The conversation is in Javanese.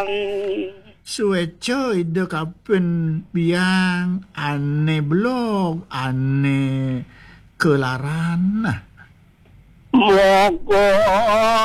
Suweco ide kapen biang ane blog ane kelaran. Moga